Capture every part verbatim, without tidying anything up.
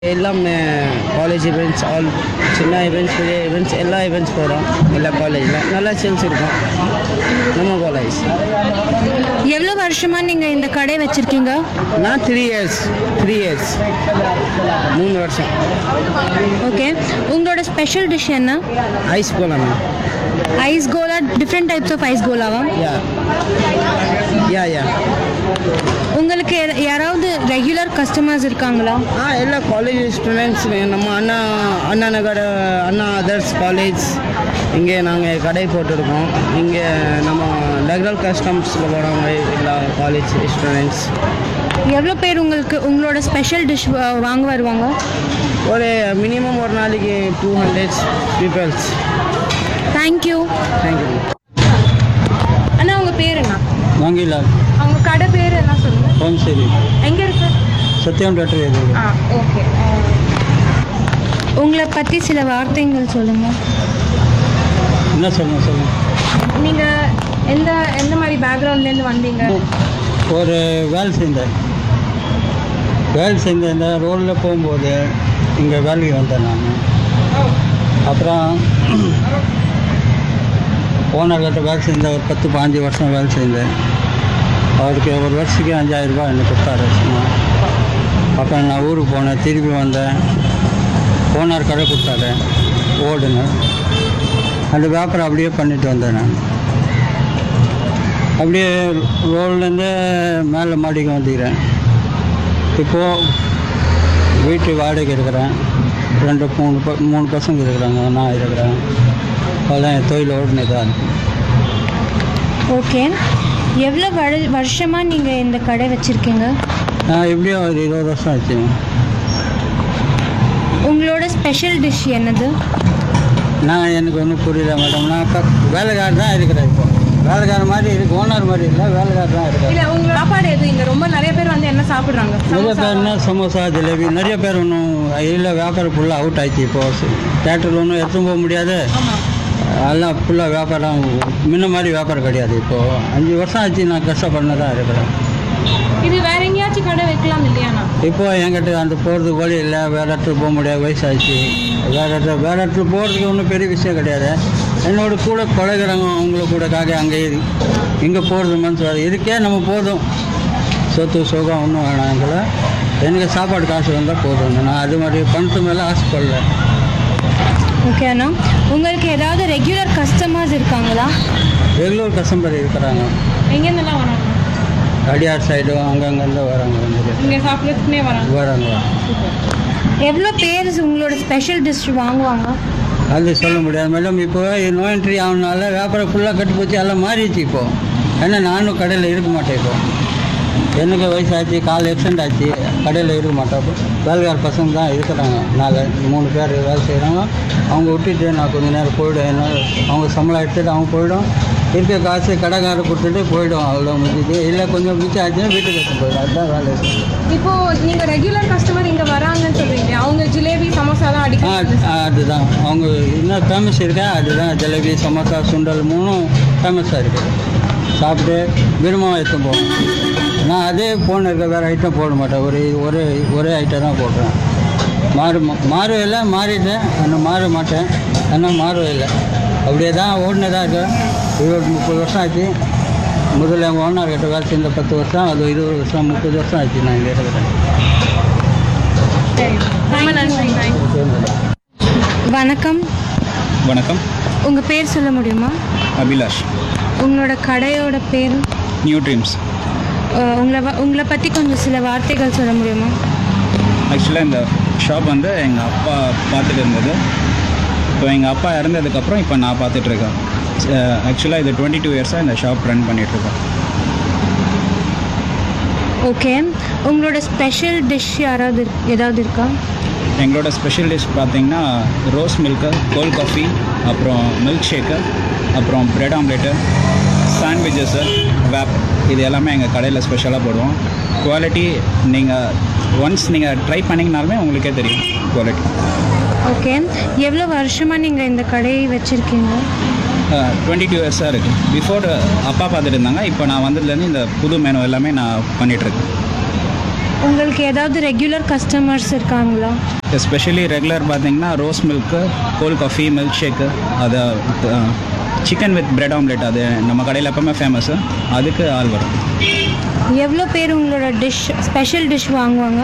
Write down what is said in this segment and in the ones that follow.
எல்லாமே college events all சின்ன events பெரிய ஈவெண்ட்ஸ் எல்லா ஈவெண்ட்ஸ் போகிறோம் எல்லா காலேஜில் நல்லா சேல்ஸ் இருக்கும் நம்ம காலேஜ். எவ்வளோ வருஷமாக நீங்கள் இந்த கடை வச்சுருக்கீங்க? நான் த்ரீ இயர்ஸ் த்ரீ இயர்ஸ் மூணு வருஷம். ஓகே, உங்களோட ஸ்பெஷல் டிஷ் என்ன? ஐஸ் போலாம். Ice Cola, different types of ice கோலாவா? யா யா யா உங்களுக்கு யாராவது ரெகுலர் கஸ்டமர்ஸ் இருக்காங்களா? ஆ எல்லா காலேஜ் ஸ்டூடெண்ட்ஸ் நம்ம அண்ணா அண்ணா நகர் அண்ணா அதர்ஸ் காலேஜ் இங்கே நாங்கள் கடை போட்டிருக்கோம். இங்கே நம்ம ரெகுலர் கஸ்டமர்ஸில் போகிறவங்க எல்லா காலேஜ் ஸ்டூடெண்ட்ஸ். எவ்வளோ பேர் உங்களுக்கு உங்களோட ஸ்பெஷல் டிஷ் வாங்க வருவாங்க? ஒரு மினிமம் ஒரு நாளைக்கு two hundred peoples. Thank you. Thank you. அண்ணா உங்கள் பேர் என்ன? வாங்கிலால். அவங்க கடை பேர் என்ன சொல்லுங்கள்? ஹோம் சரி. எங்கே இருக்கு? சத்யம் தேட்டர் எது? ஆ ஓகே. உங்களை பற்றி சில வார்த்தைகள் சொல்லுங்கள். என்ன சொல்லுங்கள் சொல்லுங்கள். நீங்கள் எந்த எந்த மாதிரி பேக்ரவுண்ட்லேருந்து வந்தீங்க? ஒரு வேலை செஞ்சேன் வேலை செஞ்சேன் இந்த ரோடில் போகும்போது இங்கே வேலைக்கு வந்தேன் நான். அப்புறம் ஓனர்கிட்ட வேலை செஞ்சேன். ஒரு பத்து பாஞ்சு வருஷம் வேலை செஞ்சேன். அவருக்கு ஒரு வருஷத்துக்கு அஞ்சாயிரம் ரூபாய் எனக்கு கொடுத்தாரு சும்மா. அப்புறம் நான் ஊருக்கு போனேன், திருப்பி வந்தேன். ஓனர் கடை கொடுத்தாரு ஓடுங்க. அந்த வியாபாரம் அப்படியே பண்ணிட்டு வந்தேன் நான். அப்படியே ரோட்லேருந்து மேலே மாடிக்கு வந்துக்கிறேன். இப்போது வீட்டு வாடகை இருக்கிறேன். ரெண்டு மூணு ப மூணு பசங்க இருக்கிறாங்க, நான் இருக்கிறேன். அதுதான் என் தொழில் ஓடுனதாக இருக்குது. ஓகே, எவ்வளோ வரு வருஷமாக நீங்கள் இந்த கடை வச்சுருக்கீங்க? நான் எப்படியும் ஒரு இருபது வருஷம் ஆச்சு. உங்களோட ஸ்பெஷல் டிஷ் என்னது? நான் எனக்கு ஒன்றும் புரியல மேடம். நான் இப்போ வேலைக்காரர் தான் இருக்கிறேன். இப்போ வேலைக்காரர் மாதிரி இருக்கு, ஓனர் மாதிரி இல்லை, வேலைக்காரர் தான் இருக்கேன். இல்லை, உங்கள் சாப்பாடு எது இங்கே ரொம்ப நிறைய பேர் வந்து என்ன சாப்பிட்றாங்க? நிறைய பேர்னா சமோசா ஜிலேபி. நிறைய பேர் ஒன்றும் இல்லை, வியாபாரம் ஃபுல்லாக அவுட் ஆயிடுச்சு. இப்போது தேட்டரில் ஒன்றும் எடுத்துன்னு போக முடியாது. எல்லாம் ஃபுல்லாக வியாபாரம் முன்ன மாதிரி வியாபாரம் கிடையாது. இப்போது அஞ்சு வருஷம் ஆச்சு நான் கஷ்டப்படதான் இருக்கிறேன். இது வேற எங்கேயாச்சும் கடை வைக்கலாம் இல்லையாண்ணா? இப்போ என்கிட்ட அந்த போகிறதுக்கு வழி இல்லை, வேறு இடத்துல போக முடியாது, வயசாச்சு. வேறு இடத்துல வேறு இடத்துல போகிறதுக்கு ஒன்றும் பெரிய விஷயம் கிடையாது. என்னோட கூட பழகிறவங்க அவங்கள கூட காக அங்கே இங்கே போகிறது மனசு வராது. இதுக்கே நம்ம போதும், சொத்து சுகம் ஒன்றும் வேணாம். எங்களை எனக்கு சாப்பாடு காசு வந்தால் போதும். நான் அது மாதிரி பணத்து மேலே ஆசைப்படல. ஓகே அண்ணா, உங்களுக்கு ஏதாவது ரெகுலர் கஸ்டமர்ஸ் இருக்காங்களா? ரெகுலர் கஸ்டமர் இருக்கிறாங்க. எங்கேருந்துலாம் வராங்க? அடியார் சைடும் அங்கங்கேருந்து வராங்க. இங்கே சாப்பிட்றதுக்குனே வராங்க வராங்க. எவ்வளோ பேர் உங்களோட ஸ்பெஷல் டிஷ் வாங்குவாங்க? அது சொல்ல முடியாது மேடம். இப்போ நோய் என்ட்ரி ஆகுனால வியாபாரம் ஃபுல்லாக கட்டு போச்சு, எல்லாம் மாறிடுச்சு. இப்போது ஏன்னா நானும் கடையில் இருக்க மாட்டேன். இப்போ எனக்கு வயசாச்சு, கால் எக்ஸ்டெண்ட் ஆச்சு, கடையில் இருக்க மாட்டேன். வேலைக்கார பசங்க தான் இருக்கிறாங்க. நாலு மூணு பேர் வேலை செய்கிறாங்க. அவங்க விட்டுட்டு நான் கொஞ்சம் நேரம் போய்டும். என்ன அவங்க சம்பளம் எடுத்துகிட்டு அவங்க போய்டும். இருக்க காசு கடைக்காரர் கொடுத்துட்டு போய்டும். அவ்வளோ முடிஞ்சுது. இல்லை கொஞ்சம் மிச்சம் ஆச்சுன்னா வீட்டுக்கு எடுத்து போய்டும். அதுதான் வேலை. இப்போது நீங்கள் ரெகுலர் கஸ்டமர் இங்கே வராங்கன்னு சொல்கிறீங்க, அவங்க ஜிலேபி சமோசா தான் அடிக்க? ஆ அதுதான் அவங்க இன்னும் ஃபேமஸ் இருக்கா. அதுதான் ஜிலேபி சமோசா சுண்டல் மூணும் ஃபேமஸாக இருக்குது. சாப்பிட்டு விரும்பமாக எடுத்து போகணும். நான் அதே ஃபோன் இருக்க வேறு ஐட்டம் போட மாட்டேன். ஒரு ஒரே ஒரே ஐட்டம் தான் போடுறேன். மாறு மாறும் இல்லை, மாறிட்டேன். ஆனால் மாற மாட்டேன். ஆனால் மாறும் இல்லை, அப்படியே தான் ஓடினதாக இருக்கேன். இருபது முப்பது வருஷம் ஆச்சு. முதல்ல எங்கள் ஓனர்கிட்ட வேலை செஞ்ச பத்து வருஷம், அது இருபது வருஷம் முப்பது வருஷம் ஆச்சு நான் இங்கே இருக்கிறேன். வணக்கம். வணக்கம். உங்கள் பேர் சொல்ல முடியுமா? அபிலாஷ். உங்களோட கடையோட பேர்? New dreams. உங்களை உங்களை பற்றி கொஞ்சம் சில வார்த்தைகள் சொல்ல முடியுமா? ஆக்சுவலாக இந்த ஷாப் வந்து எங்கள் அப்பா பார்த்துட்டு இருந்தது. இப்போ எங்கள் அப்பா இறந்ததுக்கப்புறம் இப்போ நான் பார்த்துட்ருக்கேன். ஆக்சுவலாக இது டுவெண்ட்டி டூ இயர்ஸாக இந்த ஷாப் ரன் பண்ணிகிட்ருக்கேன். ஓகே, உங்களோட ஸ்பெஷல் டிஷ் யாராவது ஏதாவது இருக்கா? எங்களோட ஸ்பெஷல் டிஷ் பார்த்திங்கன்னா ரோஸ் மில்க்கு, கோல்ட் காஃபி, அப்புறம் மில்க் ஷேக்கு, அப்புறம் ப்ரெட் ஆம்லேட்டு, சாண்ட்விச்சஸ்ஸு, வேப், இது எல்லாமே எங்கள் கடையில் ஸ்பெஷலாக போடுவோம். குவாலிட்டி நீங்கள் ஒன்ஸ் நீங்கள் ட்ரை பண்ணிங்கனாலுமே உங்களுக்கே தெரியும் குவாலிட்டி. ஓகே, எவ்வளோ வருஷமாக நீங்கள் இந்த கடையை வச்சுருக்கீங்க? டுவெண்ட்டி டூ இயர்ஸாக இருக்குது. பிஃபோர் அப்பா பார்த்துட்டு இருந்தாங்க. இப்போ நான் வந்ததுலேருந்து இந்த புது மெனு எல்லாமே நான் பண்ணிகிட்ருக்கேன். உங்களுக்கு ஏதாவது ரெகுலர் கஸ்டமர்ஸ் இருக்காங்களா? எஸ்பெஷலி ரெகுலர் பார்த்தீங்கன்னா rose milk, cold coffee, milk shake, அது சிக்கன் வித் பிரெட் ஆம்லெட், அது நம்ம கடையில் எப்போவுமே ஃபேமஸ்ஸு. அதுக்கு ஆள் வரும். எவ்வளோ பேர் உங்களோட டிஷ் ஸ்பெஷல் டிஷ் வாங்குவாங்க?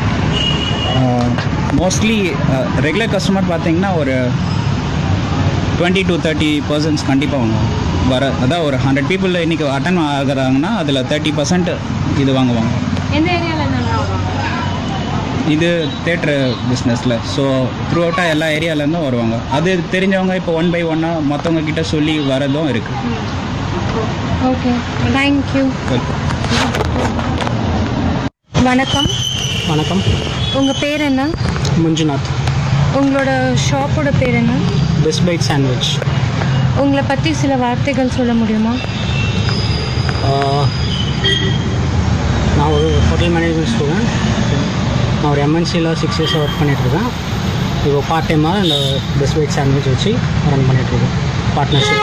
மோஸ்ட்லி ரெகுலர் கஸ்டமர் பார்த்தீங்கன்னா ஒரு டுவெண்ட்டி டு தேர்ட்டி பர்சன்ட்ஸ் கண்டிப்பாக வாங்குவாங்க. வர அதான் ஒரு ஹண்ட்ரட் பீப்புள் இன்றைக்கி அட்டன் ஆகுறாங்கன்னா அதில் தேர்ட்டி பர்சன்ட் இது வாங்குவாங்க. எந்த ஏரியாவில் இது தேட்ரு பிஸ்னஸில், ஸோ த்ரூ அவுட்டாக எல்லா ஏரியாவிலேருந்தும் வருவாங்க. அது தெரிஞ்சவங்க இப்போ ஒன் பை ஒன்னாக மற்றவங்க கிட்ட சொல்லி வரதும் இருக்குது. Okay, thank you. வணக்கம். வணக்கம். உங்கள் பேர் என்ன? மஞ்சுநாத். உங்களோட ஷாப்போட பேர் என்ன? Best byte sandwich. உங்களை பற்றி சில வார்த்தைகள் சொல்ல முடியுமா? நான் ஒரு ஹோட்டல் மேனேஜ்மெண்ட் ஸ்டூடெண்ட். நான் ஒரு எம்என்சியில் சிக்ஸ் இயர்ஸ் ஒர்க் பண்ணிகிட்ருக்கேன். இப்போ பார்ட் டைமாக இந்த பெஸ்ட் பைட் சாண்ட்விச் வச்சு ரன் பண்ணிகிட்ருக்கேன் பார்ட்னர்ஷிப்.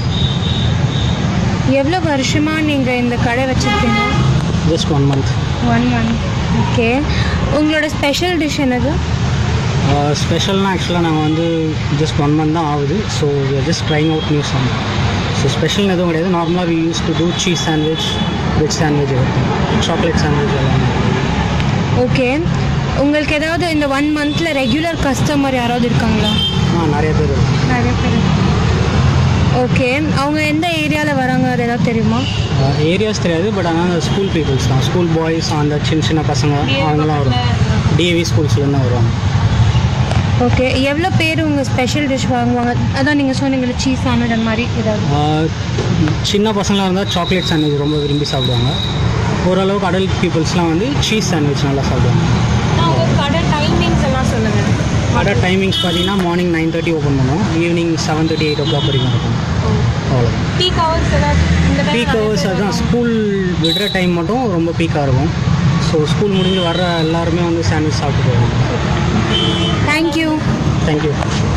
எவ்வளோ வருஷமாக நீங்கள் இந்த கடை வச்சுருக்கீங்க? Just one month. One month. Okay. உங்களோட ஸ்பெஷல் டிஷ் என்னது? ஸ்பெஷல்னால் ஆக்சுவலாக நாங்கள் வந்து ஜஸ்ட் ஒன் மந்த் தான் ஆகுது. So just trying out new song. So ஸ்பெஷல்னு எதுவும் கிடையாது. நார்மலாக we use to two cheese sandwich, veg sandwich, chocolate sandwich எல்லாமே. ஓகே. உங்களுக்கு ஏதாவது இந்த ஒன் மந்தில் ரெகுலர் கஸ்டமர் யாராவது இருக்காங்களா? ஆ, நிறைய பேர் இருக்காங்க. நிறைய பேர். ஓகே. அவங்க எந்த ஏரியாவில் வராங்க அது ஏதாவது தெரியுமா? ஏரியாஸ் தெரியாது, பட் ஆனால் ஸ்கூல் பீப்புள்ஸ் தான். ஸ்கூல் பாய்ஸ், அந்த சின்ன சின்ன பசங்க அவங்களாம் வருவாங்க. டிஏவி ஸ்கூல்ஸ்லேருந்து வருவாங்க. ஓகே. எவ்வளோ பேர் உங்கள் ஸ்பெஷல் டிஷ் வாங்குவாங்க? அதான் நீங்கள் சொன்னீங்களே சீஸ் சாண்ட்விச் அந்த மாதிரி ஏதாவது. சின்ன பசங்களாக இருந்தால் சாக்லேட் சாண்ட்விச் ரொம்ப விரும்பி சாப்பிடுவாங்க. ஓரளவுக்கு அடல்ட் பீப்புள்ஸ்லாம் வந்து சீஸ் சாண்ட்விச் நல்லா சாப்பிடுவாங்க. உங்கள் கடை டைமிங்ஸ் எல்லாம் சொல்லுங்கள். கடை டைமிங்ஸ் பார்த்தீங்கன்னா மார்னிங் நைன் தேர்ட்டி ஓப்பன் பண்ணுவோம். ஈவினிங் செவன் தேர்ட்டி எயிட் ஓ கிளாக் வரைக்கும் இருக்கும். அவ்வளோதான். பீக் ஹவர்ஸ் ஏதாவது? பீக் ஹவர்ஸ் அதுதான் ஸ்கூல் விடுற டைம் மட்டும் ரொம்ப பீக்காக இருக்கும். ஸோ ஸ்கூல் முடிஞ்சு வர்ற எல்லாருமே வந்து சாண்ட்விச் சாப்பிட்டு போவாங்க. தேங்க்யூ. தேங்க்யூ.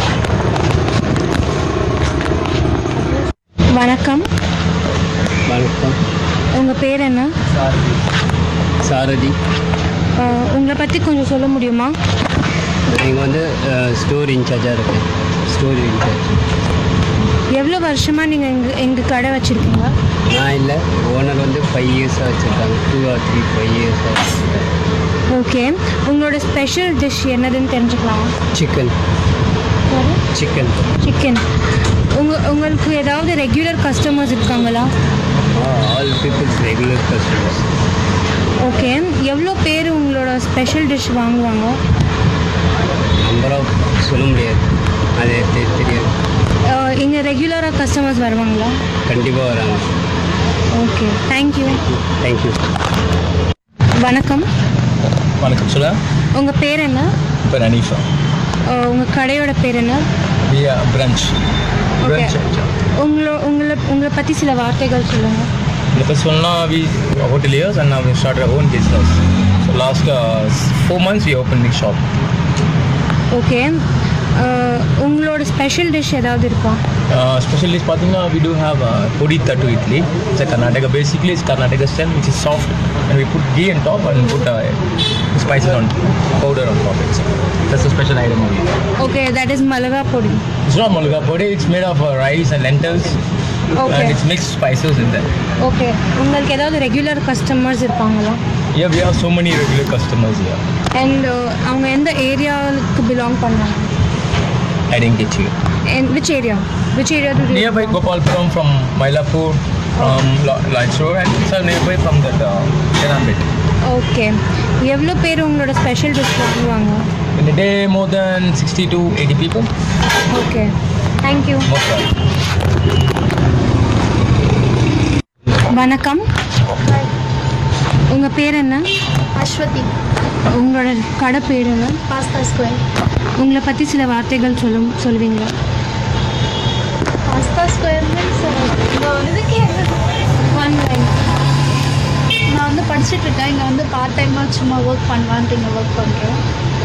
வணக்கம். வணக்கம். உங்கள் பேர் என்ன? சாரதி. சாரதி. உங்களை பற்றி கொஞ்சம் சொல்ல முடியுமா? நீங்கள் வந்து ஸ்டோர் இன்சார்ஜாக இருக்கேன். Store incharge. எவ்வளோ வருஷமாக நீங்கள் எங்கள் எங்கள் கடை வச்சுருக்கீங்க? நான் இல்லை, ஓனர் வந்து ஃபைவ் இயர்ஸாக வச்சுருக்காங்க. டூ ஆர் த்ரீ ஃபைவ் இயர்ஸாக வச்சுருக்காங்க. ஓகே. உங்களோட ஸ்பெஷல் டிஷ் என்னதுன்னு தெரிஞ்சுக்கலாமா? சிக்கன். சிக்கன். சிக்கன். உங்கள் உங்களுக்கு ஏதாவது ரெகுலர் கஸ்டமர்ஸ் இருக்காங்களா? All peoples regular customers. Okay. எவ்வளோ பேர் உங்களோட ஸ்பெஷல் டிஷ் வாங்குவாங்க? நம்பராக சொல்ல முடியாது, அது தெ- தெரியாது. இங்கே ரெகுலராக கஸ்டமர்ஸ் வருவாங்களா? கண்டிப்பாக வராங்க. Okay, thank you. தேங்க்யூ. வணக்கம். வணக்கம். சொல்ல உங்கள் பேர் என்ன? இப்போ அனீஃபா. உங்கள் கடையோட பேர் என்ன? வியா பிரஞ்ச். ஓகே. உங்களோ உங்களை உங்களை பற்றி சில வார்த்தைகள் சொல்லுங்கள். இப்போ சொன்னால் we ஹோட்டலியர்ஸ் and we started our own business. So last uh, four months we opened the shop. Okay. உங்களோட ஸ்பெஷல் டிஷ் ஏதாவது இருக்கா? Uh, special dish பார்த்தீங்கன்னா we do have uh, podi tattu idli. It's a Karnataka. Basically it's Karnataka style, which is soft, and we put ghee on top and put uh, spices on powder on top. It's, that's a special item of it. Okay, that is மலகா பொடி. It's not mulga podi. It's made of uh, rice and lentils. Okay. And it's mixed spices in there. Okay. உங்களுக்கு ஏதாவது regular customers இருப்பாங்களா? Yeah, we have so many regular customers here. And அவங்க எந்த ஏரியாவுக்கு belong பண்ணாங்க? I didn't get you. And which area? Which area do you Nearby Gopalpuram from Mylapore, from Lights Road, and it's nearby from that uh, Chenambet. Okay. எவ்வளோ பேர் உங்களோட special dish வாங்குவாங்க? In a day, more than sixty to eighty people. Okay, thank you. Most welcome. வணக்கம். உங்கள் பேர் என்ன? அஸ்வதி. உங்களோட கடை பேர் என்ன? Pasta square. உங்களை பற்றி சில வார்த்தைகள் சொல்லும் சொல்லுவீங்களா? பாஸ்தா ஸ்கொயர் மீன்ஸ் இதுக்கு ஒன் லைன். நான் வந்து படிச்சுட்டு இருக்கேன். இங்கே வந்து பார்ட் டைமாக சும்மா ஒர்க் பண்ணலான்ட்டு இங்கே ஒர்க் பண்ணுறேன்.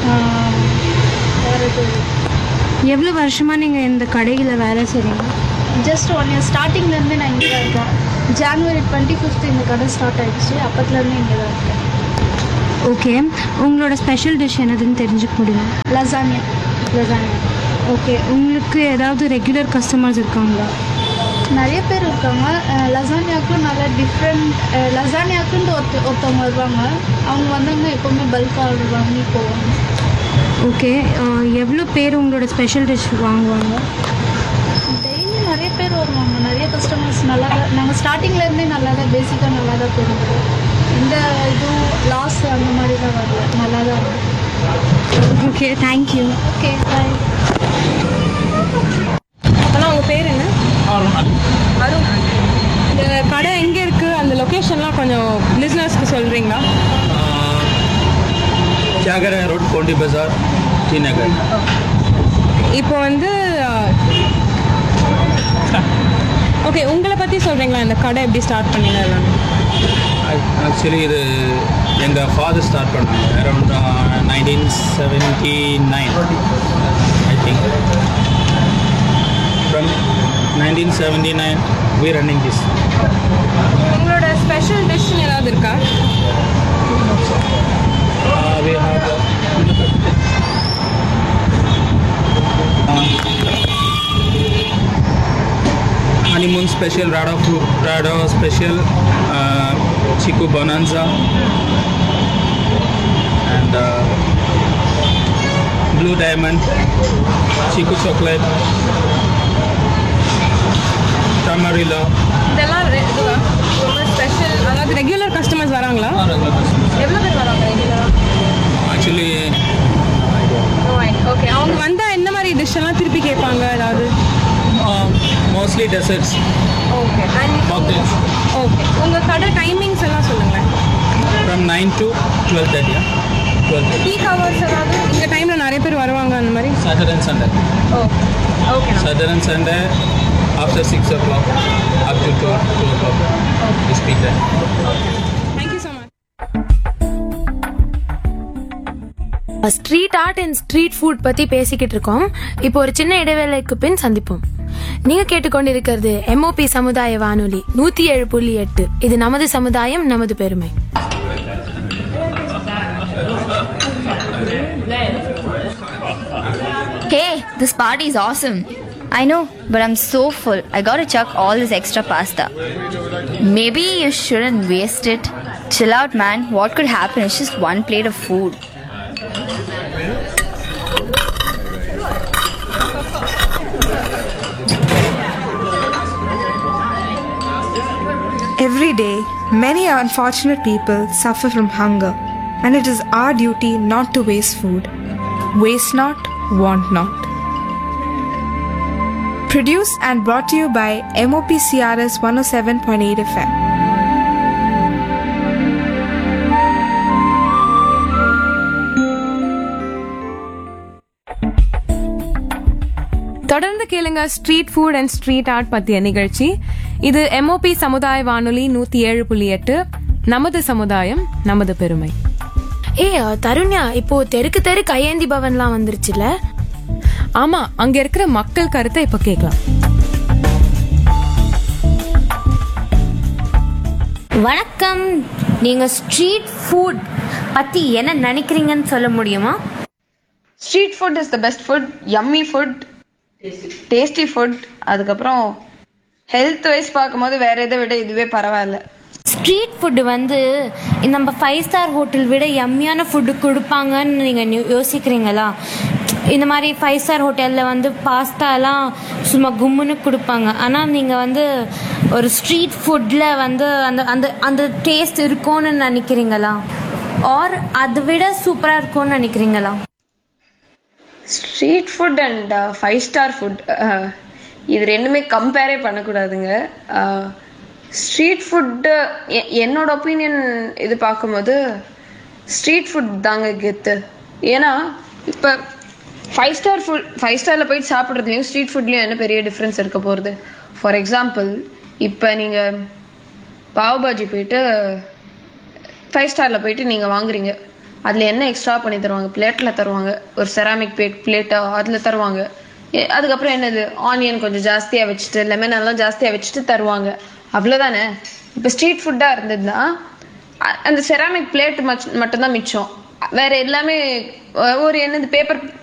வேறு இது எவ்வளோ வருஷமாக நீங்கள் இந்த கடையில் வேலை செய்கிறீங்க? ஜஸ்ட் ஒன் இயர் ஸ்டார்டிங்லேருந்தே நான் இங்கே தான் இருக்கேன். ஜான்வரி டுவெண்ட்டி ஃபிஃப்த் இந்த கடை ஸ்டார்ட் ஆகிடுச்சு. அப்பத்துலேருந்து இங்கே தான் இருக்கேன். ஓகே, உங்களோட ஸ்பெஷல் டிஷ் என்னதுன்னு தெரிஞ்சுக்க முடியுமா? லசானியா. லசானியா. ஓகே, உங்களுக்கு ஏதாவது ரெகுலர் கஸ்டமர்ஸ் இருக்காங்களா? நிறைய பேர் இருக்காங்க. லசானியாவுக்கும் நல்லா டிஃப்ரெண்ட் லசானியாவுக்குன்ட்டு ஒருத்த ஒருத்தவங்க வருவாங்க. அவங்க வந்தாங்கன்னா எப்போவுமே பல்க் ஆர்டர் வாங்கி போவாங்க. ஓகே, எவ்வளோ பேர் உங்களோட ஸ்பெஷல் டிஷ் வாங்குவாங்க? டெய்லி நிறைய பேர் வருவாங்க. நிறைய கஸ்டமர்ஸ் நல்லா தான், நாங்கள் ஸ்டார்டிங்லேருந்தே நல்லா தான், பேசிக்காக நல்லா தான் போடுவோம். இந்த இதுவும் லாஸ் அந்த மாதிரி தான் வரல, நல்லா தான் இருக்கும். Okay, thank you. ஓகே, பாய். அப்போனா உங்கள் பேர் என்ன? அருண். இந்த கடை எங்கே இருக்குது, அந்த லொக்கேஷன்லாம் கொஞ்சம் லிஸ்னர்ஸ்க்கு சொல்கிறீங்களா? தியாகராய ரோட், கோண்டி பஜார், டி நகர். இப்போ வந்து ஓகே, உங்களை பற்றி சொல்கிறீங்களா? இந்த கடை எப்படி ஸ்டார்ட் பண்ணீங்க எல்லாமே? ஆக்சுவலி இது எங்கள் ஃபாதர் ஸ்டார்ட் பண்ணாங்க around nineteen seventy nine I think. From nineteen seventy nine we running this. உங்களோட ஸ்பெஷல் டிஷ் ஏதாவது இருக்கா? we have uh, honeymoon special, Rada fruit, Rada special, uh, Chiku Bonanza, and uh, Blue Diamond, Chiku chocolate, Tamarillo. இதெல்லாம் ரொம்ப special. அதாவது regular customers வராங்களா? எவ்வளோ பேர் வராங்க ரெகுலராக? ஆக்சுவலி ஓகே, அவங்க வந்தால் என்ன மாதிரி டிஷ் எல்லாம் திருப்பி கேட்பாங்க ஏதாவது? Mostly desserts. Okay, and cocktails. Okay, உங்கள் கடை டைமிங்ஸ் எல்லாம் சொல்லுங்களேன். From nine to twelve thirty. Twelve thirty peak hours ஏதாவது இந்த டைமில் நிறைய பேர் வருவாங்க அந்த மாதிரி? Saturday and Sunday. Okay okay Saturday and Sunday after six o'clock up to two, two o'clock. We speak there. Thank you so much. Street art and street food பத்தி பேசிக்கிட்டு இருக்கோம். இப்போ ஒரு சின்ன இடைவேளைக்கு பின் சந்திப்போம். நீங்க கேட்டுக்கொண்டிருக்கிறது எம்ஓபி சமுதாய வானொலி நூத்தி ஏழு புள்ளி எட்டு. இது நமது சமுதாயம், நமது பெருமை. Hey, this party is awesome. I know, but I'm so full. I gotta chuck all this extra pasta. Maybe you shouldn't waste it. Chill out, man. What could happen? It's just one plate of food. Every day, many unfortunate people suffer from hunger, and it is our duty not to waste food. Waste not, want not. Produced and brought to you by M O P C R S one oh seven point eight F M. தொடர்ந்து கேளுங்க street food and street art பத்திய நிகழ்ச்சி. இது MOP சமுதாய வானொலி நூத்தி ஏழு புள்ளி எட்டு. நமது சமுதாயம், நமது பெருமை. ஏ தருண்யா, இப்போ தெருக்கு தெரு கையேந்தி பவன்லாம் வந்துருச்சுல? ஆமா, அங்க இருக்கிற மக்கள் கருத்தை இப்ப கேட்கலாம். வணக்கம். நீங்க ஸ்ட்ரீட் ஃபுட் பத்தி என்ன நினைக்கிறீங்கன்னு சொல்ல முடியுமா? Street food is the best food, yummy food, tasty food. அதுக்கப்புறம் ஹெல்த் வைஸ் பார்க்கும்போது வேற எதை விட இதுவே பரவாயில்ல. ஸ்ட்ரீட் ஃபுட்டு வந்து நம்ம ஃபைவ் ஸ்டார் ஹோட்டல் விட யம்மியான ஃபுட்டு கொடுப்பாங்கன்னு நீங்கள் யோசிக்கிறீங்களா? இந்த மாதிரி ஃபைவ் ஸ்டார் ஹோட்டலில் வந்து பாஸ்தாலாம் சும்மா கும்முன்னு கொடுப்பாங்க. ஆனால் நீங்கள் வந்து ஒரு ஸ்ட்ரீட் ஃபுட்டில் வந்து அந்த அந்த அந்த டேஸ்ட் இருக்கும்னு நினைக்கிறீங்களா? ஆர் அதை விட சூப்பராக இருக்கும்னு நினைக்கிறீங்களா? Street food and five star food இது ரெண்டுமே கம்பேரே பண்ணக்கூடாதுங்க. ஸ்ட்ரீட் ஃபுட்டு என்னோட ஒப்பீனியன் இது பார்க்கும்போது ஸ்ட்ரீட் ஃபுட் தாங்க கெத்து. ஏன்னா இப்போ ஃபைவ் ஸ்டார் ஃபுட் ஃபைவ் ஸ்டாரில் போயிட்டு சாப்பிட்றதுலையும் ஸ்ட்ரீட் ஃபுட்லேயும் என்ன பெரிய டிஃப்ரென்ஸ் இருக்க போகிறது? ஃபார் எக்ஸாம்பிள், இப்போ நீங்கள் பாவ்பாஜி போயிட்டு ஃபைவ் ஸ்டாரில் போயிட்டு நீங்கள் வாங்குறீங்க, அதில் என்ன எக்ஸ்ட்ரா பண்ணி தருவாங்க? பிளேட்டில் தருவாங்க, ஒரு செராமிக் பிளேட் பிளேட்டாக அதில் தருவாங்க. அதுக்கப்புறம் என்னது, ஆனியன் கொஞ்சம் ஜாஸ்தியாக வச்சுட்டு, லெமன் எல்லாம் ஜாஸ்தியாக வச்சுட்டு தருவாங்க, அவ்வளோதானே. இப்போ ஸ்ட்ரீட் ஃபுட்டாக இருந்ததுன்னா அந்த செராமிக் பிளேட் மட்டும்தான் மிச்சம். வேற எல்லாமே ஒரு என்னது பேப்பர்